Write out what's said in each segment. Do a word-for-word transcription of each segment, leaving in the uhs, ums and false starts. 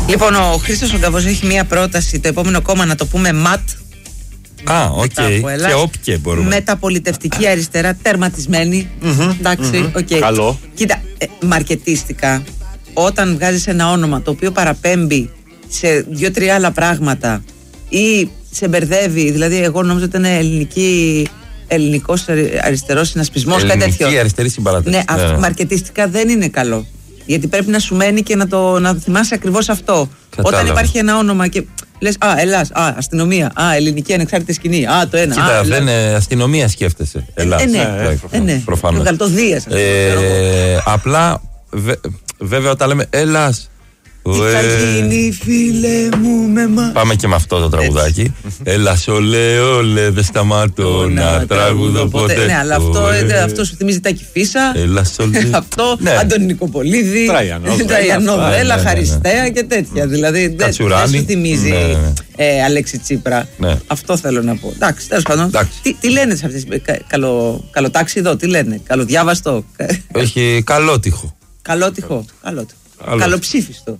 Λοιπόν, ο Χρήστος ο Γκαβός έχει μία πρόταση. Το επόμενο κόμμα να το πούμε ΜΑΤ. Α, οκ. Okay. Και όποιε μπορούμε. Μεταπολιτευτική αριστερά, τερματισμένη. Mm-hmm. Εντάξει, οκ. Mm-hmm. Okay. Καλό. Κοίτα, ε, μαρκετίστικα, όταν βγάζεις ένα όνομα το οποίο παραπέμπει σε δύο-τρία άλλα πράγματα ή σε μπερδεύει, δηλαδή εγώ νόμιζα ότι ήταν ελληνική, ελληνικός αριστερός συνασπισμός, κάτι τέτοιο. Ελληνική αριστερή συμπαράταξη. Ναι, ναι, αυτό μαρκετίστικα δεν είναι καλό. Γιατί πρέπει να σου μένει και να το να θυμάσαι ακριβώς αυτό. Κατάλαβα. Όταν υπάρχει ένα όνομα και λες, α, Ελλάς, α, αστυνομία, α, ελληνική ανεξάρτητη σκηνή, α, το ένα. Κοίτα, α, δεν είναι αστυνομία, σκέφτεσαι. Ελλάς. Ε, ναι, ε, ναι. Προφανώς. Γαλτοδίας. Ε, απλά, βε, βέβαια, όταν λέμε Ελλάς. Τι θα γίνει, φίλε μου, με μα. Πάμε και με αυτό το τραγουδάκι. Έλα, ολέ, ολέ, δεν σταματώ να τραγουδώ ποτέ. Ναι, αλλά αυτό σου θυμίζει Τάκη Φίσα. Έλα, ολέ. Αυτό, Αντώνη Νικοπολίδη, Τραϊανόδελα, Χαριστέα και τέτοια. Δηλαδή δεν σου θυμίζει Αλέξη Τσίπρα. Αυτό θέλω να πω. Εντάξει, τέλος πάντων. Τι λένε σε αυτές τις καλοτάξει εδώ, τι λένε, καλοδιάβαστο. Έχει καλότυχο. Καλότυχο, καλότυχο. Καλοψήφιστο.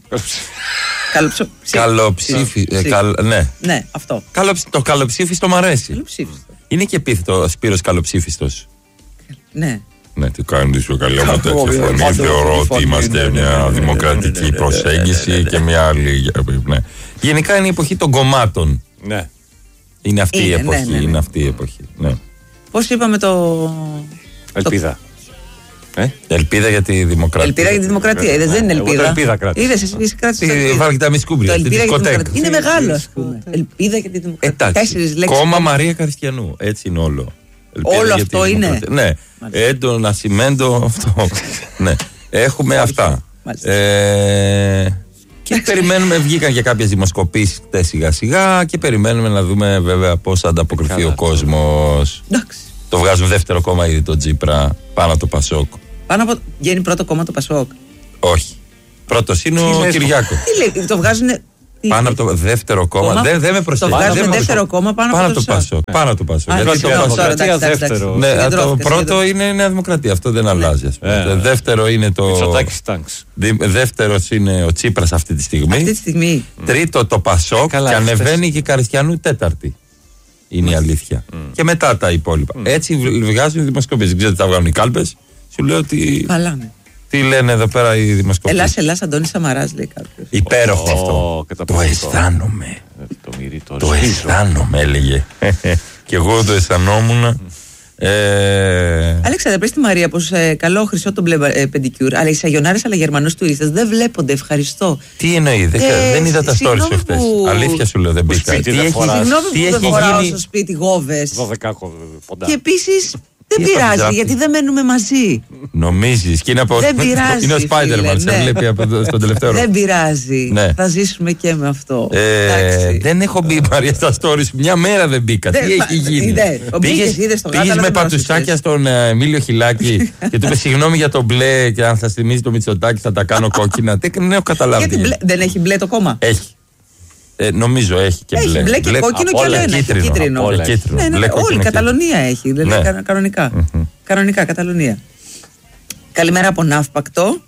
Καλοψήφιστο. Ναι. Ναι, αυτό. Το καλοψήφιστο μ' αρέσει. Καλοψήφιστο. Είναι και επίθετο ο Σπύρος Καλοψήφιστος. Ναι. Ναι, τι κάνει σου καλή με τέτοια φωνή. Θεωρώ ότι είμαστε μια δημοκρατική προσέγγιση και μια άλλη. Γενικά είναι η εποχή των κομμάτων. Ναι. Είναι αυτή η εποχή. Είναι αυτή η εποχή. Πώς είπαμε το. Ελπίδα. Ε? Ελπίδα για τη δημοκρατία. Ελπίδα για τη δημοκρατία. Είδες, δεν είναι ελπίδα. Ελπίδα κράτησε. Είδες, εσύ κράτησε. Βάλει και τα μισκούμπρια. Είναι μεγάλο, ας πούμε. Ελπίδα για τη δημοκρατία. Τέσσερις λέξεις. Κόμμα Μαρία Καριστιανού. Έτσι είναι όλο. Όλο αυτό είναι. Ναι. Έντο, νασιμέντο, αυτό. Ναι. Έχουμε αυτά. Και περιμένουμε, βγήκαν και κάποιες δημοσκοπήσεις σιγά σιγά και περιμένουμε να δούμε βέβαια πώς θα ανταποκριθεί ο κόσμος. Το βγάζουν δεύτερο κόμμα ήδη το Τσίπρα πάνω από το Πασόκ. Πάνω από. Βγαίνει πρώτο κόμμα το Πασόκ. Όχι. Πρώτος είναι ο Κυριάκο. Τι λέει, το βγάζουν. Πάνω από το δεύτερο κόμμα. κόμμα. Δεν δε με προσέχει. Το βγάζουν δεύτερο κόμμα πάνω, πάνω από το Πασόκ. Πάνω από το Πασόκ. Γιατί το Δημοκρατία δεύτερο. Ναι, το πρώτο είναι η Νέα Δημοκρατία. Αυτό δεν αλλάζει. Δεύτερο είναι το. Δεύτερο είναι ο Τσίπρας αυτή τη στιγμή. Τρίτο το Πασόκ και ανεβαίνει και η Καριστιανού τέταρτη. Είναι η αλήθεια. Mm. Και μετά τα υπόλοιπα. Mm. Έτσι βγάζουν οι δημοσκοπήσεις. Δεν ξέρω τι θα βγάλουν οι κάλπες. Σου λέω ότι. Καλά, ναι. Τι λένε εδώ πέρα οι δημοσκοπήσεις. Ελλάς, Ελλάς, Αντώνης Σαμαράς λέει κάποιος. Υπέροχο oh, αυτό. Το αισθάνομαι. Το, το, το αισθάνομαι, έλεγε. Και εγώ το αισθανόμουν. Ε... Αλέξανδρε, πες στη Μαρία πως ε, καλό χρυσό το μπλε ε, πεντικιούρ, αλλά οι Σαγιονάρες αλλά Γερμανούς τουρίστες δεν βλέπονται, ευχαριστώ. Τι εννοεί, ε, δεν είδα τα stories σου χτες. Που... Αλήθεια σου λέω, δεν μπήκα. Τι έχει γίνει, δεν φοράω στο σπίτι γόβες. δώδεκα ποντά. Και επίσης δεν πειράζει, γιατί δεν μένουμε μαζί. Νομίζεις, και είναι από. Δεν πειράζει. Είναι ο Spider-Man, σε βλέπει στον τελευταίο ρόλο. Δεν πειράζει. Θα ζήσουμε και με αυτό. Δεν έχω μπει, Μαρία, στα stories. Μια μέρα δεν μπήκα. Τι έχει γίνει. Πήγες με πατουσάκια στον Εμίλιο Χιλάκη και του είπε συγγνώμη για το μπλε και αν θα θυμίζει το Μητσοτάκη θα τα κάνω κόκκινα. Δεν έχω καταλάβει. Δεν έχει μπλε το κόμμα. Έχει. Ε, νομίζω έχει και έχει μπλε. Μπλε και μπλε, κόκκινο και όλα ένα. Κίτρινο. κίτρινο. Όλα, κίτρινο. Ναι, ναι, μπλε, όλη η Καταλωνία έχει. Δηλαδή, ναι. κανονικά. Mm-hmm. Κανονικά, Καταλωνία. Καλημέρα από Ναύπακτο.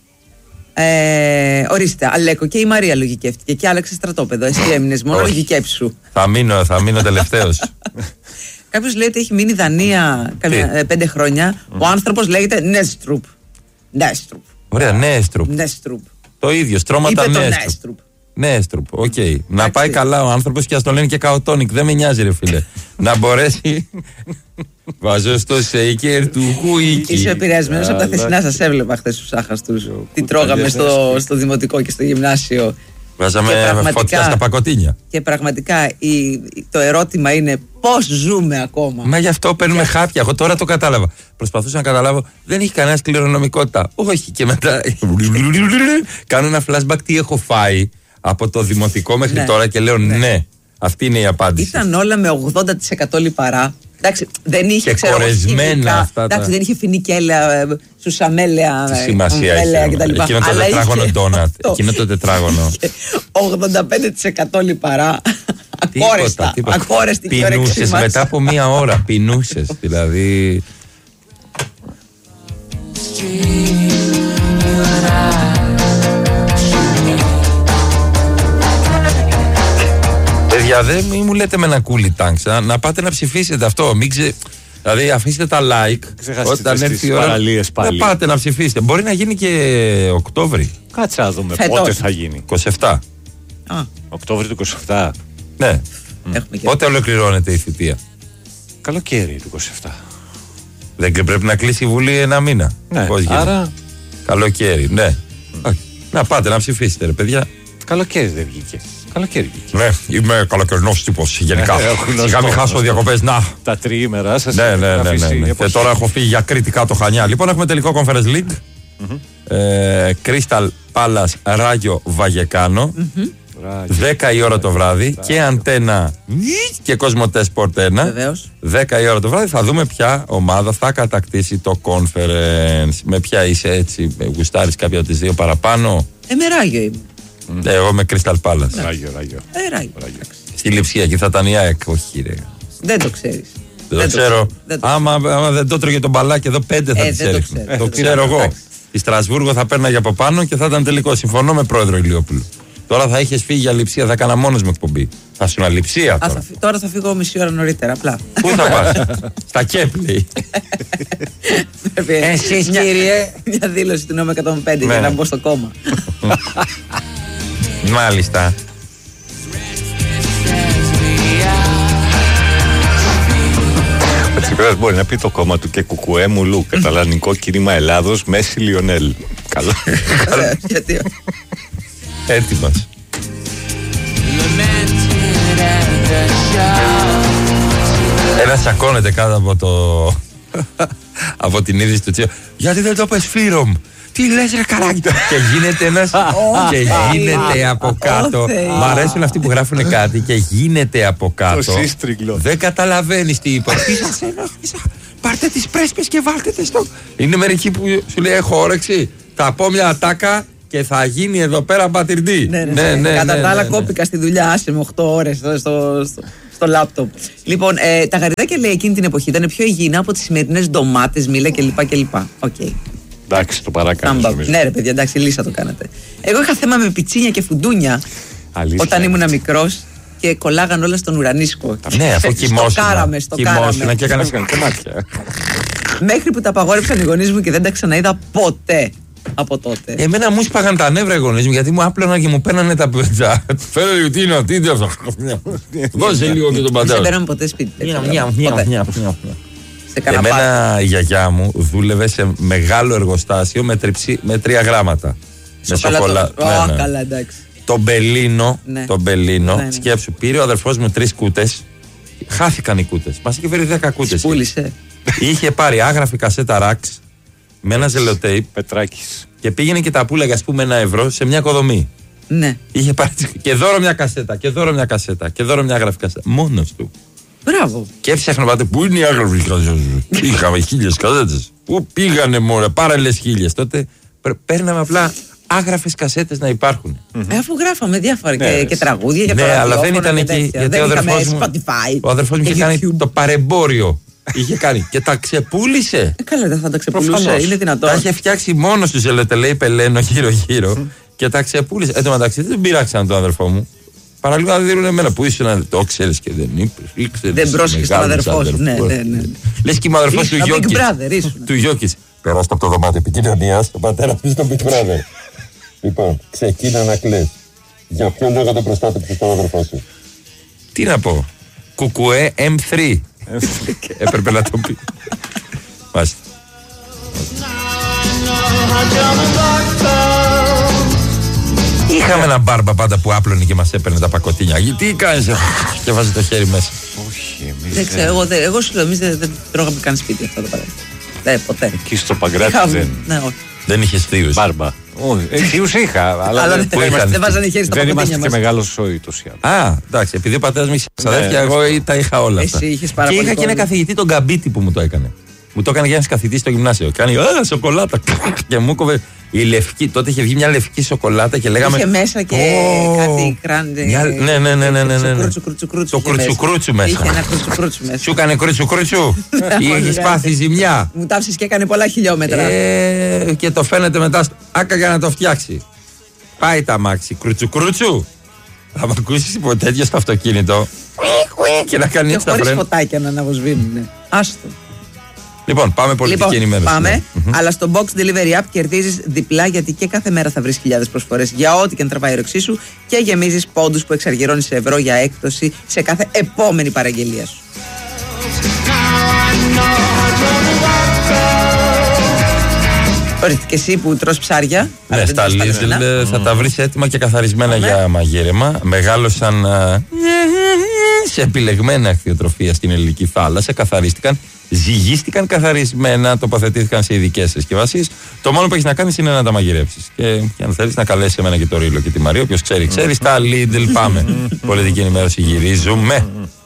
Ε, ορίστε, Αλέκο και η Μαρία λογικεύτηκε και άλλαξε στρατόπεδο. Εσύ έμεινες μόνο λογικέψου. Θα μείνω, θα μείνω τελευταίος. Κάποιος λέει ότι έχει μείνει Δανία καμιά, πέντε χρόνια. Mm. Ο άνθρωπος λέγεται Νέστρουπ. Νέστρουπ. Ωραία, Νέστρουπ. Νέστρουπ. Το ίδιο, στρώματα Νέστρουπ. Ναι, στρουπ, οκ. Okay. Να πάει καλά ο άνθρωπος και ας το λένε και καοτόνικ. Δεν με νοιάζει, ρε φίλε. Να μπορέσει. Βάζω στο σέικερ του χουίκι. Είσαι επηρεασμένος από τα χθεσινά, σας έβλεπα χθες στους άχαστους. Τι τρώγαμε στο, στο δημοτικό και στο γυμνάσιο. Βάζαμε φωτιά στα πακοτίνια. Και πραγματικά η, το ερώτημα είναι πώς ζούμε ακόμα. Μα γι' αυτό παίρνουμε για... χάπια. Εγώ τώρα το κατάλαβα. Προσπαθούσα να καταλάβω. Δεν έχει κανένα κληρονομικότητα. Όχι. Και μετά κάνω ένα flashback τι έχω φάει από το δημοτικό μέχρι ναι. τώρα και λέω ναι. ναι. Αυτή είναι η απάντηση. Ήταν όλα με ογδόντα τοις εκατό λιπαρά. Εντάξει, δεν είχε και ξέρω, κορεσμένα αυτά. Εντάξει, τα... δεν είχε φινικέλα, σουσαμέλαια, σημασία κτλ. Εκείνο το τετράγωνο ντόνατ. Εκείνο το τετράγωνο. ογδόντα πέντε τοις εκατό λιπαρά. Ακόρεστα. Ακόρεστη και όρεξή μας. Πεινούσες μετά από μία ώρα. Πεινούσες. Δηλαδή. Παιδιά, δεν μου λέτε με ένα κούλι τάγκς. Να, να πάτε να ψηφίσετε αυτό. Μην ξε... Δηλαδή, αφήστε τα like. Όταν έρθει η ώρα. Να πάτε να ψηφίσετε. Μπορεί να γίνει και Οκτώβρη. Κάτσε να δούμε Φέτος. Πότε θα γίνει. είκοσι επτά. Α. Οκτώβρη του είκοσι επτά. Ναι. Mm. Πότε ολοκληρώνεται η θητεία. Καλοκαίρι του είκοσι επτά. Δεν πρέπει να κλείσει η Βουλή ένα μήνα. Ναι. Πώς άρα. Καλοκαίρι, ναι. Mm. Να πάτε να ψηφίσετε, ρε παιδιά. Καλοκαίρι δεν βγήκε. Καλοκαίρι βγήκε. Ναι, είμαι καλοκαιρινός τύπος γενικά. Σιγά μην χάσω διακοπές. Να. Τα τριήμερα σας. Ναι, ναι, ναι, ναι, ναι. Και τώρα έχω φύγει για Κρήτη κάτω Χανιά. Λοιπόν, έχουμε τελικό Conference League. Mm-hmm. ε, Crystal Palace Ράγιο Βαγεκάνο. Mm-hmm. δέκα η ώρα το βράδυ yeah. και Αντένα και Κοσμοτέ Sport ένα. Βεβαίως. δέκα η ώρα το βράδυ θα δούμε ποια ομάδα θα κατακτήσει το Conference. Με ποια είσαι έτσι, γουστάρεις κάποια από τις δύο παραπάνω. Ε, με Ράγιο είμαι. Mm. Ε, εγώ με Crystal Palace. Ράγιο, Ράγιο. Ε, Ράγιο. Ράγιο. Στη Λειψία, εκεί θα ήταν η ΑΕΚ. Όχι, ρε. Δεν το ξέρεις. Δεν, δεν το ξέρω. Δεν το άμα, άμα δεν το τρώγε τον μπαλάκι εδώ, πέντε θα ε, τις έριχνε. Το, το ξέρω εγώ. Στη Στρασβούργο θα παίρναγε από πάνω και θα ήταν τελικό. Συμφωνώ με πρόεδρο Ηλιόπουλου. Τώρα θα είχες φύγει για Λειψία, θα έκανα μόνος μου εκπομπή. Θα σου να Λειψία τώρα. Α, θα φύ, τώρα θα φύγω μισή ώρα νωρίτερα, απλά. Πού θα πας? Στα Κέπλη. Εσείς κύριε. Μια δήλωση του νόμου εκατόν πέντε για να μπω στο κόμμα. Μάλιστα. Ο Τσίπρας μπορεί να πει το κόμμα του και κουκουέ μουλού. Καταλανικό κίνημα Ελλάδος, Μέση Λιονέλ. Καλό. Γιατί έτοιμας. Ένα σακώνεται κάτω από το από την είδηση του Τσίο. Γιατί δεν το πες Φύρομ? Τι λες ρε καράκι? Και γίνεται ένας και γίνεται από κάτω. Μ' αρέσουν αυτοί που γράφουν κάτι και γίνεται από κάτω. Δεν καταλαβαίνεις τι είπα. Πάρτε τις πρέσπες και βάλτε τις στο. Είναι μερικοί που σου λέει έχω όρεξη. Θα πω μια ατάκα και θα γίνει εδώ πέρα μπατυρντή. Ναι, ναι, ναι, ναι. Κατά τα άλλα κόπηκα στη δουλειά, άσε με οκτώ ώρες στο, στο, στο λάπτοπ. Λοιπόν, ε, τα γαριδάκια λέει εκείνη την εποχή ήταν πιο υγιεινά από τις σημερινές ντομάτες, μήλα κλπ. Οκ. Okay. Εντάξει, το παράκανε. Ναι, ρε παιδιά, εντάξει, λύσα το κάνατε. Εγώ είχα θέμα με πιτσίνια και φουντούνια. Αλήθεια. Όταν ήμουν μικρός και κολλάγαν όλα στον ουρανίσκο. Ναι, αφού κοιμόσουνα. Στο κάραμε, στο κάραμε. Και έκανες κομμάτια. Μέχρι που τα απαγόρεψαν οι γονείς μου και δεν τα ξαναείδα ποτέ. Από τότε. Εμένα μου σπάγαν τα νεύρα οι γονείς μου γιατί μου άπλωναν και μου παίρνανε τα πέτσα. Φέρε λίγο τι είναι, τι είναι αυτό. Δώσε λίγο και τον πατέρα. Δεν πέραμε ποτέ σπίτι. Εμένα η γιαγιά μου δούλευε σε μεγάλο εργοστάσιο με, τριψί, με τρία γράμματα. Με σοκολάτα. Oh, καλά, εντάξει. Το μπελίνο, ναι. το μπελίνο ναι, ναι. σκέψου, πήρε ο αδερφός μου τρεις κούτες. Χάθηκαν οι κούτες. Μας είχε φέρει δέκα κούτες. Πούλησε. Είχε πάρει άγραφη κασέτα ραξ με ένα ζελοτέιπ. Πετράκης. Και πήγαινε και τα πουλάγε, ας πούμε, ένα ευρώ σε μια κοδομή. Ναι. Είχε πάρει και δώρο μια κασέτα, και δώρο μια κασέτα, και δώρο μια άγραφη κασέτα. Μόνος του. Μπράβο. Και έψαχνα πάτε, πού είναι η άγραφη κασέτα? Είχαμε χίλιες κασέτες. Πού πήγανε, μωρέ, πάρελες χίλιες. Τότε παίρναμε απλά άγραφες κασέτες να υπάρχουν. Mm-hmm. Ε, αφού γράφαμε διάφορα ναι, και, και τραγούδια και ναι, αλλά δεν ήταν εκεί. Γιατί ο αδερφός μου, ο αδερφός μου είχε κάνει το παρεμπόριο. Είχε κάνει και τα ξεπούλησε. Ε, καλά, δεν θα τα ξεπουλούσε. Είναι δυνατόν. Τα είχε φτιάξει μόνο του ζελετελέι πελένο γύρω-γύρω και τα ξεπούλησε. Εν τω μεταξύ δεν πειράξαν τον αδερφό μου. Παραλίγο να δίνουν εμένα που ήσουν να το ξέρεις και δεν είπε. Δεν πρόσεχε τον αδερφό σου. Ναι, ναι, ναι. Λες και είμαι αδερφό του Γιώκη. Του Γιώκη. Περάστε από το δωμάτιο επικοινωνία. Ο πατέρα μου στον Big Brother. Λοιπόν, ξεκίνα να κλαις. Για ποιο λόγο δεν προστάτεψε τον αδερφό σου? Τι να πω. Κουκουέ εμ θρι. Έπρεπε να το πει. Μάλιστα. Είχαμε ένα μπάρμπα πάντα που άπλωνε και μας έπαιρνε τα πακοτίνια. Τι κάνεις? Και βάζει το χέρι μέσα. Όχι, εμείς δεν ξέρω, εγώ, δεν, εγώ σου λέω, εμείς δεν, δεν τρώγαμε καν σπίτι αυτό το παράδειγμα. Δεν, ποτέ. Εκεί στο Παγκράτη δεν. Ναι, όχι. Δεν είχες θείους? Μπάρμπα. Θείους είχα, αλλά δεν, δεν βάζανε χέρι στα δεν πακοτίνια είμαστε μας. Και μεγάλος σόι τους. Α, εντάξει, επειδή ο πατέρας μου είχε ξαδέρφια, εγώ τα είχα όλα αυτά. Εσύ είχες πάρα και πολύ είχα και ένα καθηγητή, τον Καμπίτη, που μου το έκανε. Μου το έκανε για ένας καθηγητής στο γυμνάσιο. Κάνει, α, σοκολάτα. Και μου κόβε. Η λευκή, τότε είχε βγει μια λευκή σοκολάτα και λέγαμε. Είχε μέσα και oh, κάτι κράντε. Ναι, ναι, ναι, ναι, ναι, ναι. Το κρουτσουκρούτσου μέσα. Είχε ένα κρουτσουκρούτσου μέσα. Σου έκανε κρουτσουκρούτσου ή έχεις πάθει ζημιά? Μου τάψεις και έκανε πολλά χιλιόμετρα. Ε, και το φαίνεται μετά. Άκα για να το φτιάξει. Πάει τα μάξι. Κρουτσουκρούτσου. Θα με ακούσει ποτέ τέτοιο στο αυτοκίνητο και να κάνει έτσι τα φρένα. Χωρίς φωτάκια να αναβοσβήνουν. Άστο. Λοιπόν, πάμε πολιτική λοιπόν, ενημέρωση. Πάμε, mm-hmm. αλλά στο Box Delivery App κερδίζεις διπλά, γιατί και κάθε μέρα θα βρεις χιλιάδες προσφορές για ό,τι και να τραβάει η όρεξή σου και γεμίζεις πόντους που εξαργυρώνεις σε ευρώ για έκπτωση σε κάθε επόμενη παραγγελία σου. Ορίστε, και εσύ που τρως ψάρια. Ναι, στα Lidl θα τα βρεις έτοιμα και καθαρισμένα mm. για μαγείρεμα. Μεγάλωσαν σε επιλεγμένα ακτιοτροφία στην ελληνική θάλασσα, καθαρίστηκαν, ζυγίστηκαν καθαρισμένα, τοποθετήθηκαν σε ειδικές συσκευασίες. Το μόνο που έχεις να κάνεις είναι να τα μαγειρέψεις. Και, και αν θέλεις να καλέσεις εμένα και το Ρίλο και τη Μαρία, όποιος ξέρει, ξέρει, στα Lidl πάμε. Πολιτική ενημέρωση, γυρίζουμε.